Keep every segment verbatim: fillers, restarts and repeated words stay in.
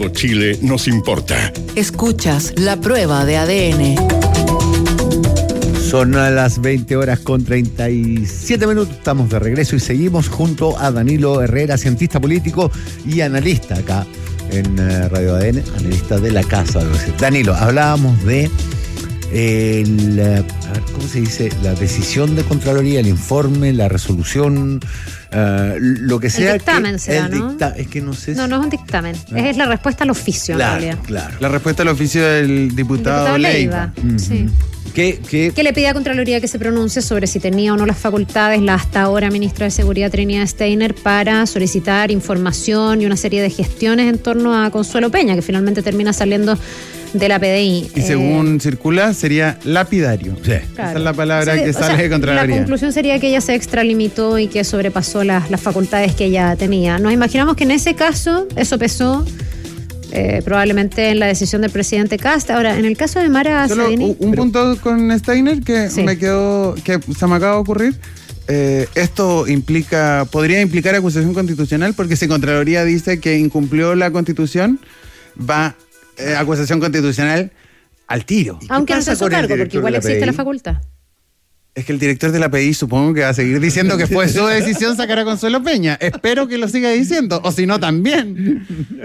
todo Chile nos importa. Escuchas La Prueba de A D N. Son a las veinte horas con treinta y siete minutos. Estamos de regreso y seguimos junto a Danilo Herrera, cientista político y analista acá en Radio A D N, analista de la casa. Danilo, hablábamos de el, a ver, ¿cómo se dice? La decisión de Contraloría, el informe, la resolución, uh, lo que sea. El dictamen que, será, el ¿no? Dicta, es que no sé. No, si... no es un dictamen. ¿No? Es la respuesta al oficio, claro, en realidad. Claro. La respuesta al oficio del diputado, diputado Leiva. Leiva, sí. ¿Qué, qué? Que le pide a Contraloría que se pronuncie sobre si tenía o no las facultades la hasta ahora ministra de Seguridad Trinidad Steiner para solicitar información y una serie de gestiones en torno a Consuelo Peña, que finalmente termina saliendo de la P D I. Y según eh, circula, sería lapidario. Sí. Claro. Esa es la palabra sí, que sale sea, de Contraloría. La conclusión sería que ella se extralimitó y que sobrepasó las, las facultades que ella tenía. Nos imaginamos que en ese caso eso pesó eh, probablemente en la decisión del presidente Kast. Ahora, en el caso de Mara Solo Sabini, un pero, punto con Steiner que sí. me quedó, que se me acaba de ocurrir. Eh, esto implica, podría implicar acusación constitucional, porque si Contraloría dice que incumplió la Constitución, va eh, acusación constitucional al tiro. aunque no se hizo cargo, porque igual existe la facultad. Es que el director de la P I supongo que va a seguir diciendo que fue su decisión sacar a Consuelo Peña. Espero que lo siga diciendo, o si no también.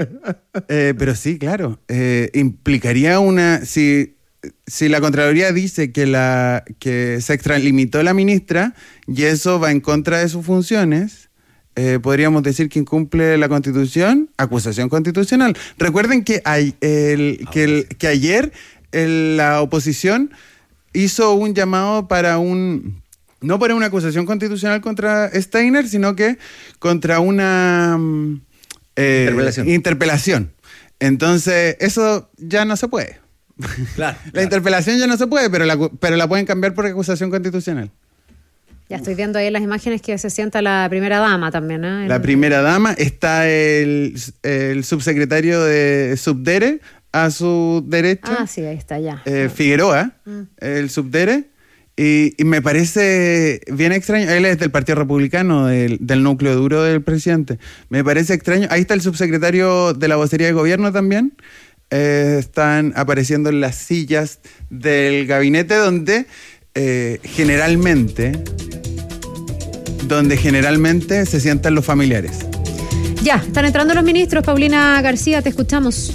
Eh, pero sí, claro, eh, implicaría una... Si, si la Contraloría dice que, la, que se extralimitó la ministra y eso va en contra de sus funciones, eh, podríamos decir que incumple la Constitución, acusación constitucional. Recuerden que, hay, el, que, el, que ayer el, la oposición hizo un llamado para un, no para una acusación constitucional contra Steiner, sino que contra una eh, interpelación. interpelación. Entonces, eso ya no se puede. Claro, la claro. interpelación ya no se puede, pero la, pero la pueden cambiar por acusación constitucional. Ya estoy viendo ahí las imágenes que se sienta la primera dama también, ¿eh? El... La primera dama, está el, el subsecretario de Subdere a su derecha. Ah, sí, ahí está, ya. Eh, Figueroa, mm. el Subdere, y, y me parece bien extraño, él es del Partido Republicano, del, del núcleo duro del presidente, me parece extraño, ahí está el subsecretario de la vocería de gobierno también, eh, están apareciendo en las sillas del gabinete donde eh, generalmente, donde generalmente se sientan los familiares. Ya, están entrando los ministros. Paulina García, te escuchamos.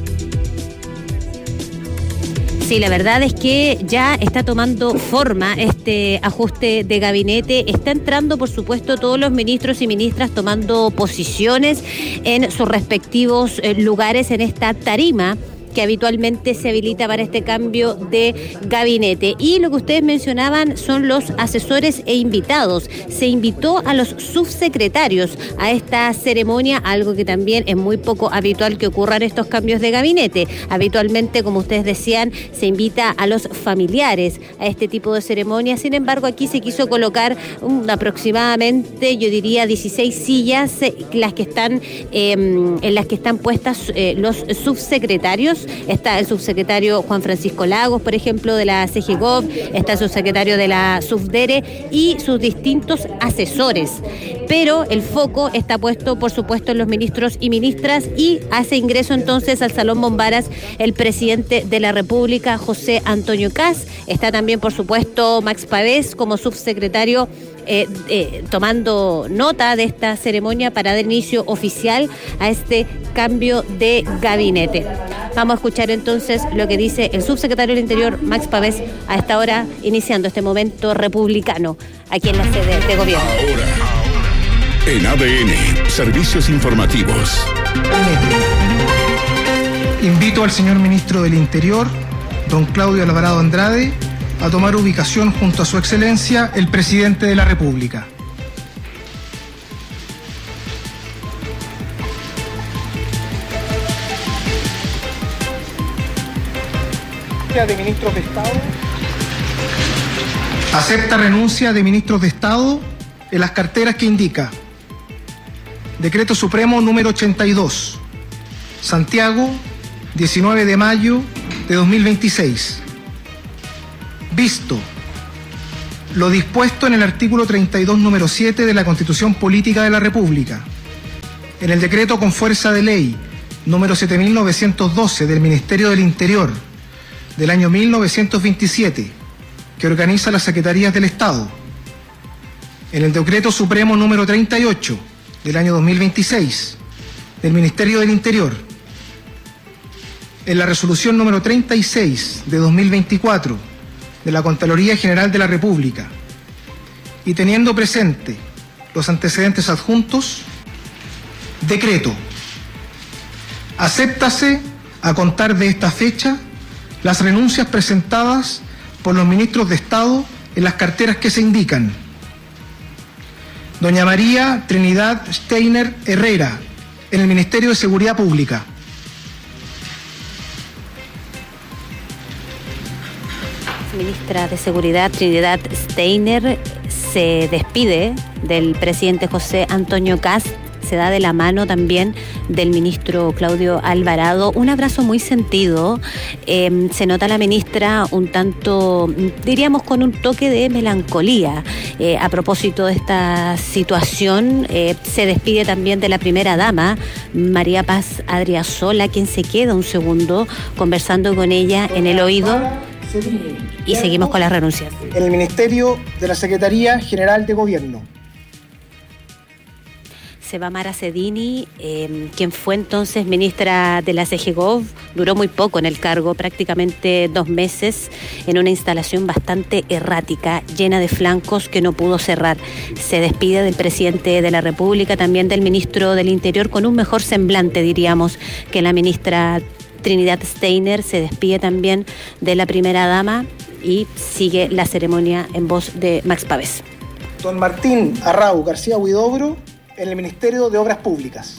Sí, la verdad es que ya está tomando forma este ajuste de gabinete. Está entrando, por supuesto, todos los ministros y ministras tomando posiciones en sus respectivos eh, lugares en esta tarima que habitualmente se habilita para este cambio de gabinete. Y lo que ustedes mencionaban son los asesores e invitados. Se invitó a los subsecretarios a esta ceremonia, algo que también es muy poco habitual que ocurran estos cambios de gabinete. Habitualmente, como ustedes decían, se invita a los familiares a este tipo de ceremonias. Sin embargo, aquí se quiso colocar un, aproximadamente, yo diría, dieciséis sillas eh, las que están, eh, en las que están puestas eh, los subsecretarios. Está el subsecretario Juan Francisco Lagos, por ejemplo, de la C G G O V, está el subsecretario de la Subdere y sus distintos asesores. Pero el foco está puesto, por supuesto, en los ministros y ministras, y hace ingreso entonces al Salón Bombaras el presidente de la República, José Antonio Kast. Está también, por supuesto, Max Pavés como subsecretario Eh, eh, tomando nota de esta ceremonia para dar inicio oficial a este cambio de gabinete. Vamos a escuchar entonces lo que dice el subsecretario del Interior, Max Pavés, a esta hora, iniciando este momento republicano aquí en la sede de gobierno. Ahora, en A D N, Servicios Informativos. Invito al señor ministro del Interior, don Claudio Alvarado Andrade, a tomar ubicación junto a su excelencia, el presidente de la República. De ministros de Estado. Acepta renuncia de ministros de Estado en las carteras que indica: Decreto Supremo número ochenta y dos, Santiago, diecinueve de mayo de dos mil veintiséis. Visto lo dispuesto en el artículo treinta y dos, número siete de la Constitución Política de la República, en el decreto con fuerza de ley número siete mil novecientos doce del Ministerio del Interior del año mil novecientos veintisiete, que organiza las Secretarías del Estado, en el Decreto Supremo número treinta y ocho del año dos mil veintiséis del Ministerio del Interior, en la Resolución número treinta y seis de dos mil veinticuatro de la Contraloría General de la República, y teniendo presente los antecedentes adjuntos, decreto: acéptase a contar de esta fecha las renuncias presentadas por los ministros de Estado en las carteras que se indican: doña María Trinidad Steiner Herrera, en el Ministerio de Seguridad Pública; Ministra de Seguridad Trinidad Steiner se despide del presidente José Antonio Kast, se da de la mano también del ministro Claudio Alvarado. Un abrazo muy sentido. Eh, se nota la ministra un tanto, diríamos, con un toque de melancolía. Eh, a propósito de esta situación, eh, se despide también de la primera dama, María Paz Adriasola, quien se queda un segundo conversando con ella en el oído. Y seguimos con las renuncias. En el Ministerio de la Secretaría General de Gobierno. Se va Mara Cedini, eh, quien fue entonces ministra de la CEGEGOV, duró muy poco en el cargo, prácticamente dos meses, en una instalación bastante errática, llena de flancos que no pudo cerrar. Se despide del presidente de la República, también del ministro del Interior, con un mejor semblante, diríamos, que la ministra Trinidad Steiner. Se despide también de la primera dama y sigue la ceremonia en voz de Max Pavés. Don Martín Arrau García Huidobro, en el Ministerio de Obras Públicas.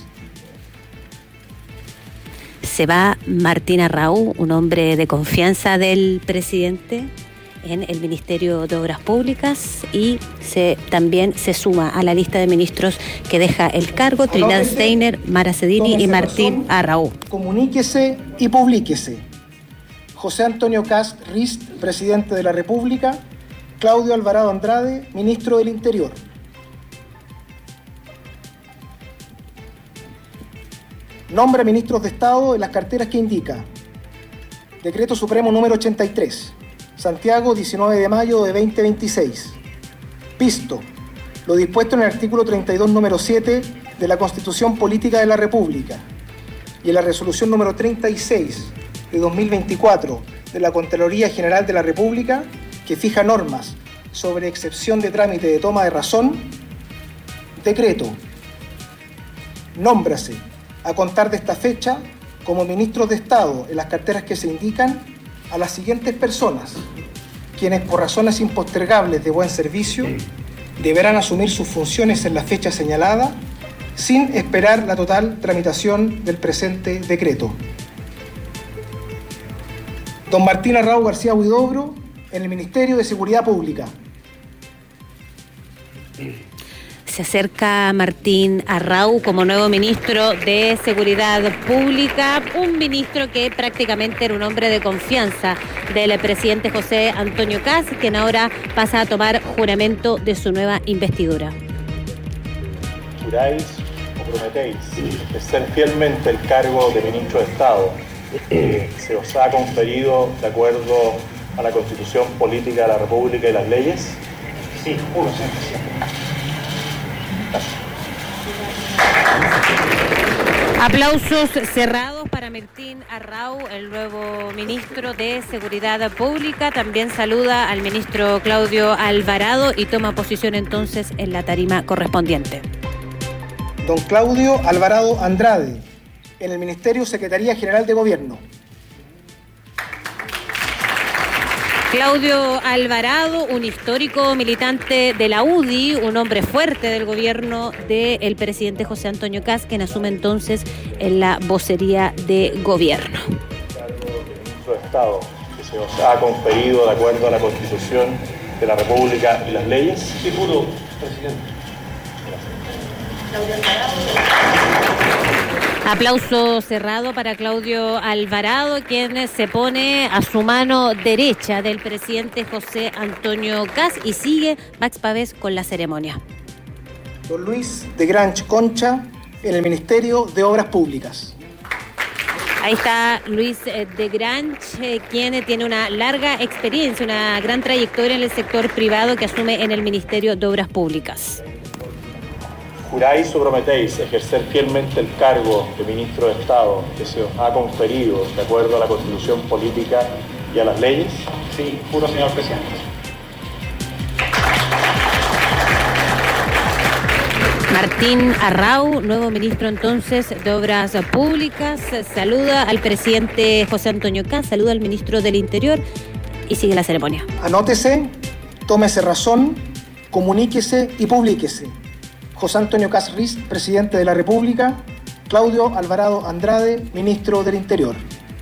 Se va Martín Arrau, un hombre de confianza del presidente, en el Ministerio de Obras Públicas, y se, también se suma a la lista de ministros que deja el cargo Trinidad Steiner, Mara Cedini y Martín Arrau. Comuníquese y publíquese: José Antonio Kast Rist, presidente de la República; Claudio Alvarado Andrade, ministro del Interior. Nombra ministros de Estado en las carteras que indica: Decreto Supremo número ochenta y tres, Santiago, diecinueve de mayo de dos mil veintiséis. Visto lo dispuesto en el artículo treinta y dos, número siete de la Constitución Política de la República y en la Resolución número treinta y seis de dos mil veinticuatro de la Contraloría General de la República, que fija normas sobre excepción de trámite de toma de razón, decreto: nómbrase a contar de esta fecha como ministros de Estado en las carteras que se indican a las siguientes personas, quienes por razones impostergables de buen servicio deberán asumir sus funciones en la fecha señalada, sin esperar la total tramitación del presente decreto. Don Martín Arrau García Huidobro, en el Ministerio de Seguridad Pública. Se acerca Martín Arrau como nuevo ministro de Seguridad Pública, un ministro que prácticamente era un hombre de confianza del presidente José Antonio Kast, quien ahora pasa a tomar juramento de su nueva investidura. ¿Juráis o prometéis ejercer fielmente el cargo de ministro de Estado que se os ha conferido de acuerdo a la Constitución Política de la República y las leyes? Sí, juro, señor presidente. Aplausos cerrados para Martín Arrau, el nuevo ministro de Seguridad Pública. También saluda al ministro Claudio Alvarado y toma posición entonces en la tarima correspondiente. Don Claudio Alvarado Andrade, en el Ministerio Secretaría General de Gobierno. Claudio Alvarado, un histórico militante de la U D I, un hombre fuerte del gobierno del presidente José Antonio Kast, quien asume entonces en la vocería de gobierno. Cargo de ministro de Estado que se os ha conferido de acuerdo a la Constitución de la República y las leyes. Sí, juro, presidente. Aplauso cerrado para Claudio Alvarado, quien se pone a su mano derecha del presidente José Antonio Kast, y sigue Max Pavés con la ceremonia. Don Luis de Granch Concha, en el Ministerio de Obras Públicas. Ahí está Luis de Grange, quien tiene una larga experiencia, una gran trayectoria en el sector privado que asume en el Ministerio de Obras Públicas. ¿Juráis o prometéis ejercer fielmente el cargo de ministro de Estado que se os ha conferido de acuerdo a la Constitución Política y a las leyes? Sí, juro, señor presidente. Martín Arrau, nuevo ministro entonces de Obras Públicas, saluda al presidente José Antonio Kast, saluda al ministro del Interior y sigue la ceremonia. Anótese, tómese razón, comuníquese y publíquese. José Antonio Kast Riz, presidente de la República. Claudio Alvarado Andrade, ministro del Interior.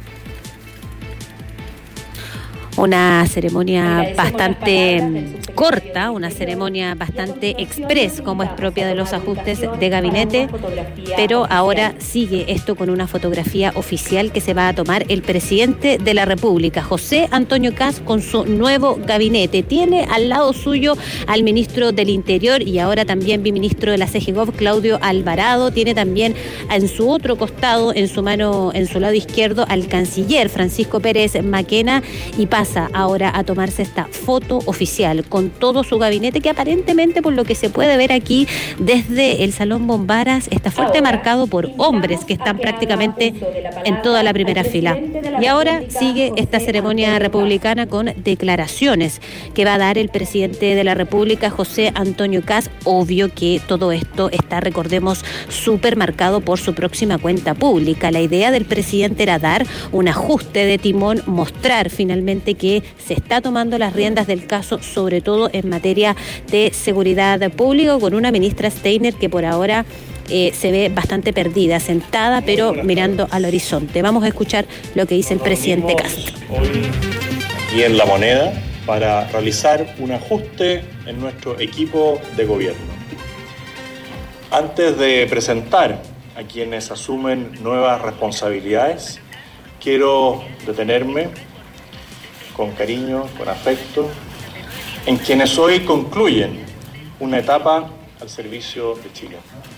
Una ceremonia bastante corta, una ceremonia bastante express, como es propia de los ajustes de gabinete, pero ahora sigue esto con una fotografía oficial que se va a tomar el presidente de la República, José Antonio Kast, con su nuevo gabinete. Tiene al lado suyo al ministro del Interior y ahora también biministro de la C G Gov, Claudio Alvarado. Tiene también en su otro costado, en su mano, en su lado izquierdo, al canciller Francisco Pérez Maquena, y pasa ahora a tomarse esta foto oficial con todo su gabinete, que aparentemente, por lo que se puede ver aquí desde el Salón Bombaras, está fuerte marcado por hombres que están prácticamente en toda la primera fila. Y ahora sigue esta ceremonia republicana con declaraciones que va a dar el presidente de la República, José Antonio Kast. Obvio que todo esto está, recordemos, súper marcado por su próxima cuenta pública. La idea del presidente era dar un ajuste de timón, mostrar finalmente que se está tomando las riendas del caso, sobre todo en materia de seguridad pública, con una ministra Steiner que por ahora eh, se ve bastante perdida, sentada, pero mirando al horizonte. Vamos a escuchar lo que dice el presidente Kast. Hoy aquí en La Moneda para realizar un ajuste en nuestro equipo de gobierno. Antes de presentar a quienes asumen nuevas responsabilidades, quiero detenerme con cariño, con afecto, en quienes hoy concluyen una etapa al servicio de Chile.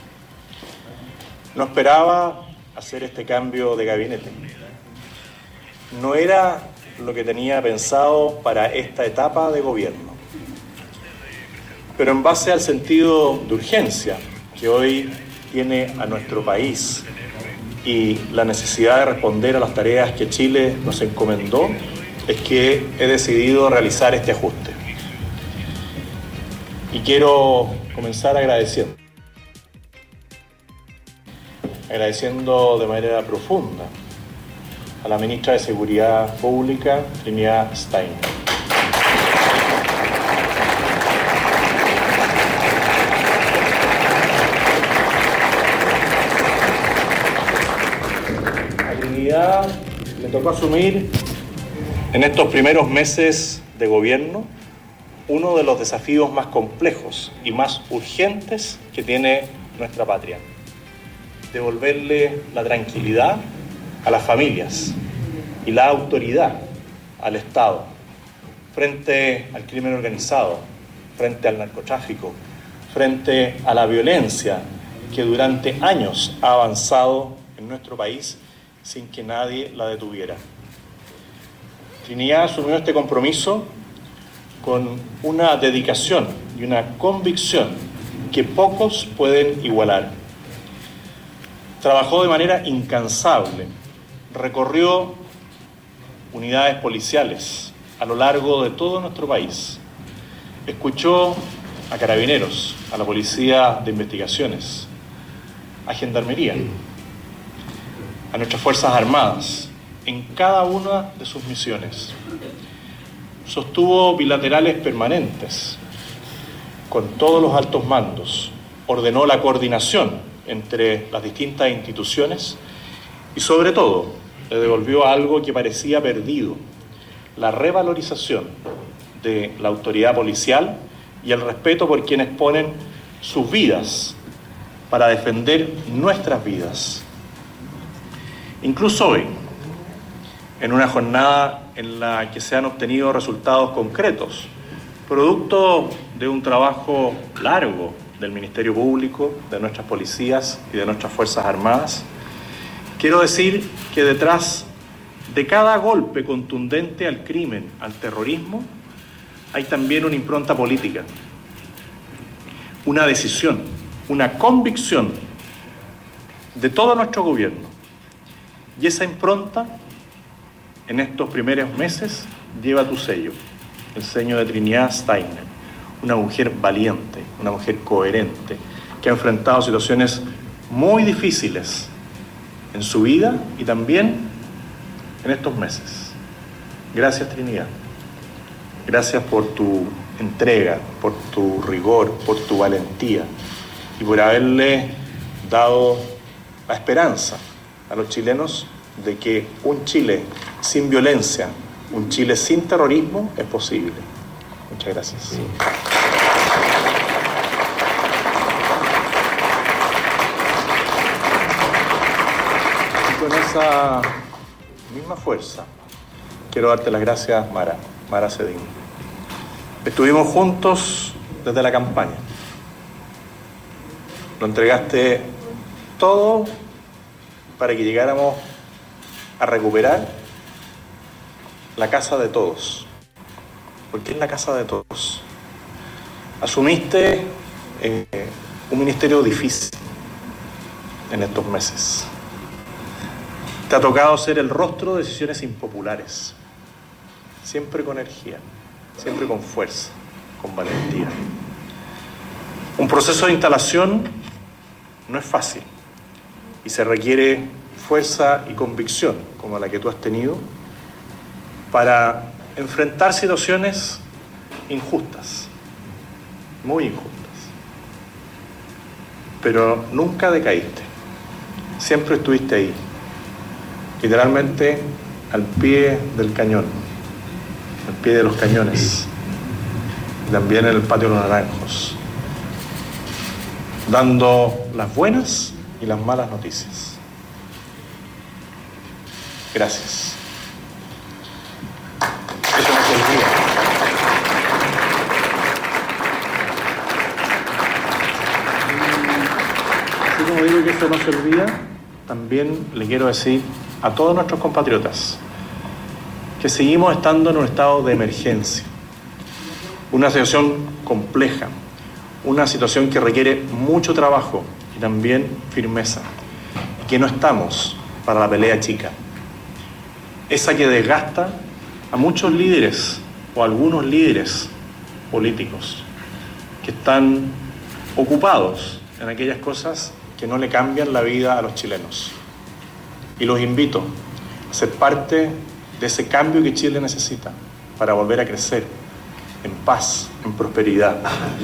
No esperaba hacer este cambio de gabinete. No era lo que tenía pensado para esta etapa de gobierno. Pero en base al sentido de urgencia que hoy tiene a nuestro país y la necesidad de responder a las tareas que Chile nos encomendó, es que he decidido realizar este ajuste. Y quiero comenzar agradeciendo. Agradeciendo de manera profunda a la ministra de Seguridad Pública, Trinidad Steiner. A Trinidad le tocó asumir en estos primeros meses de gobierno uno de los desafíos más complejos y más urgentes que tiene nuestra patria: devolverle la tranquilidad a las familias y la autoridad al Estado frente al crimen organizado, frente al narcotráfico, frente a la violencia que durante años ha avanzado en nuestro país sin que nadie la detuviera. Trinidad asumió este compromiso con una dedicación y una convicción que pocos pueden igualar. Trabajó de manera incansable, recorrió unidades policiales a lo largo de todo nuestro país, escuchó a carabineros, a la Policía de Investigaciones, a Gendarmería, a nuestras Fuerzas Armadas, en cada una de sus misiones. Sostuvo bilaterales permanentes con todos los altos mandos, ordenó la coordinación entre las distintas instituciones y, sobre todo, le devolvió algo que parecía perdido: la revalorización de la autoridad policial y el respeto por quienes ponen sus vidas para defender nuestras vidas. Incluso hoy, en una jornada en la que se han obtenido resultados concretos, producto de un trabajo largo del Ministerio Público, de nuestras policías y de nuestras Fuerzas Armadas, Quiero decir que detrás de cada golpe contundente al crimen, al terrorismo, hay también una impronta política, una decisión, una convicción de todo nuestro gobierno. Y esa impronta, en estos primeros meses, lleva tu sello, el sello de Trinidad Steiner, una mujer valiente, una mujer coherente, que ha enfrentado situaciones muy difíciles en su vida y también en estos meses. Gracias, Trinidad. Gracias por tu entrega, por tu rigor, por tu valentía y por haberle dado la esperanza a los chilenos de que un Chile sin violencia, un Chile sin terrorismo es posible. Muchas gracias. Sí. Y con esa misma fuerza quiero darte las gracias, Mara, Mara Cedín. Estuvimos juntos desde la campaña. Lo entregaste todo para que llegáramos a recuperar la casa de todos. Porque es la casa de todos. Asumiste eh, un ministerio difícil en estos meses. Te ha tocado ser el rostro de decisiones impopulares. Siempre con energía, siempre con fuerza, con valentía. Un proceso de instalación no es fácil y se requiere fuerza y convicción, como la que tú has tenido, para enfrentar situaciones injustas, muy injustas. Pero nunca decaíste, siempre estuviste ahí, literalmente al pie del cañón, al pie de los cañones, y también en el patio de los naranjos, dando las buenas y las malas noticias. Gracias. Eso no se olvida. Así como digo que eso no se olvida, también le quiero decir a todos nuestros compatriotas que seguimos estando en un estado de emergencia, una situación compleja, una situación que requiere mucho trabajo y también firmeza, y que no estamos para la pelea chica, esa que desgasta a muchos líderes o a algunos líderes políticos que están ocupados en aquellas cosas que no le cambian la vida a los chilenos. Y los invito a ser parte de ese cambio que Chile necesita para volver a crecer en paz, en prosperidad.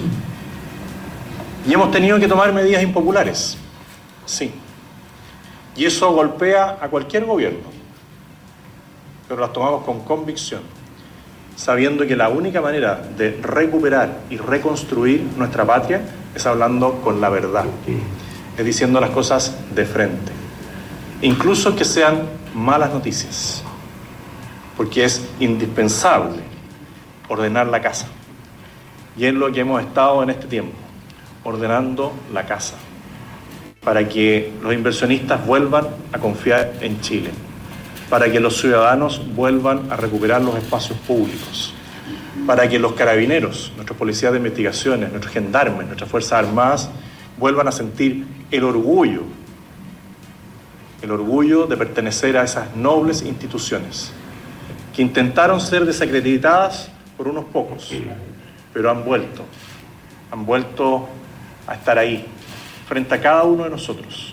Y hemos tenido que tomar medidas impopulares, sí. Y eso golpea a cualquier gobierno, pero las tomamos con convicción, sabiendo que la única manera de recuperar y reconstruir nuestra patria es hablando con la verdad, es diciendo las cosas de frente, incluso que sean malas noticias, porque es indispensable ordenar la casa. Y es lo que hemos estado en este tiempo, ordenando la casa, para que los inversionistas vuelvan a confiar en Chile, para que los ciudadanos vuelvan a recuperar los espacios públicos, para que los carabineros, nuestros policías de investigaciones, nuestros gendarmes, nuestras Fuerzas Armadas vuelvan a sentir el orgullo, el orgullo de pertenecer a esas nobles instituciones que intentaron ser desacreditadas por unos pocos, pero han vuelto, han vuelto a estar ahí, frente a cada uno de nosotros.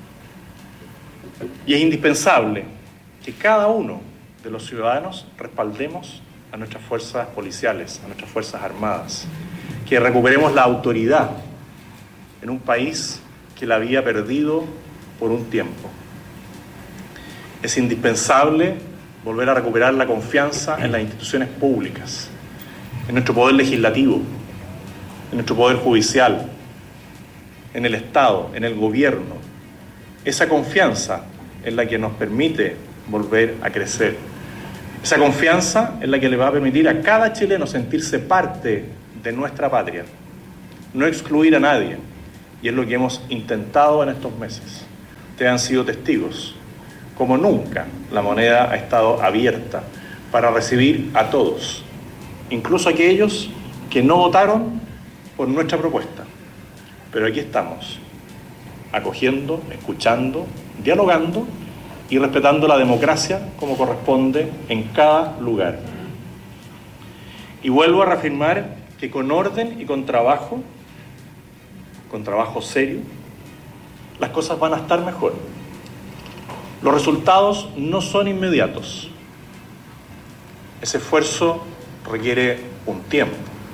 Y es indispensable que cada uno de los ciudadanos respaldemos a nuestras fuerzas policiales, a nuestras Fuerzas Armadas, que recuperemos la autoridad en un país que la había perdido por un tiempo. Es indispensable volver a recuperar la confianza en las instituciones públicas, en nuestro poder legislativo, en nuestro poder judicial, en el Estado, en el gobierno. Esa confianza es la que nos permite volver a crecer. Esa confianza es la que le va a permitir a cada chileno sentirse parte de nuestra patria, no excluir a nadie, y es lo que hemos intentado en estos meses. Ustedes han sido testigos Como nunca, la moneda ha estado abierta para recibir a todos, incluso aquellos que no votaron por nuestra propuesta. Pero aquí estamos, acogiendo, escuchando, dialogando y respetando la democracia como corresponde en cada lugar. Y vuelvo a reafirmar que con orden y con trabajo, con trabajo serio, las cosas van a estar mejor. Los resultados no son inmediatos. Ese esfuerzo requiere un tiempo.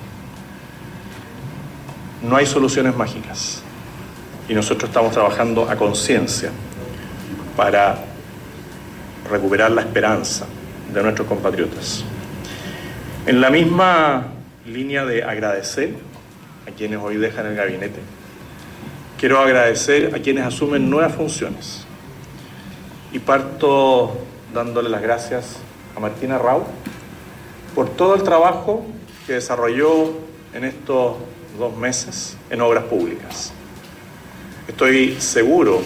No hay soluciones mágicas. Y nosotros estamos trabajando a conciencia para recuperar la esperanza de nuestros compatriotas. En la misma línea de agradecer a quienes hoy dejan el gabinete, quiero agradecer a quienes asumen nuevas funciones. Y parto dándole las gracias a Martina Rau por todo el trabajo que desarrolló en estos dos meses en obras públicas. Estoy seguro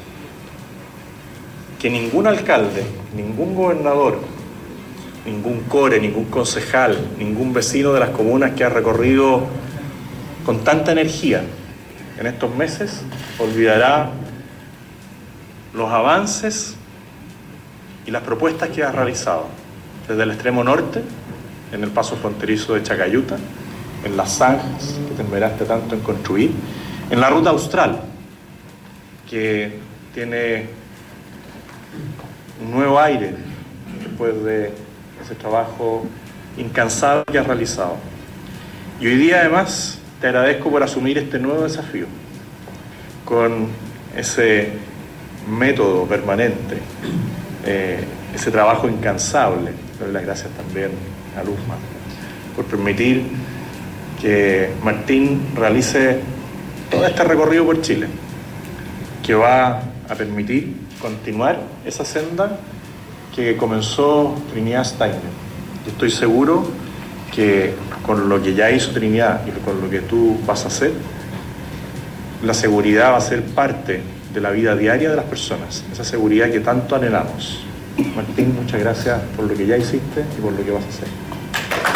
que ningún alcalde, ningún gobernador, ningún core, ningún concejal, ningún vecino de las comunas que ha recorrido con tanta energía en estos meses olvidará los avances y las propuestas que ha realizado desde el extremo norte, en el paso fronterizo de Chacayuta, en las zanjas que te esmeraste tanto en construir, en la ruta austral, que tiene un nuevo aire después de ese trabajo incansable que has realizado. Y hoy día además te agradezco por asumir este nuevo desafío con ese método permanente, eh, ese trabajo incansable. Le doy las gracias también a Luzma por permitir que Martín realice todo este recorrido por Chile, que va a permitir continuar esa senda que comenzó Trinidad Steiner. Yo estoy seguro que con lo que ya hizo Trinidad y con lo que tú vas a hacer, la seguridad va a ser parte de la vida diaria de las personas, esa seguridad que tanto anhelamos. Martín, muchas gracias por lo que ya hiciste y por lo que vas a hacer.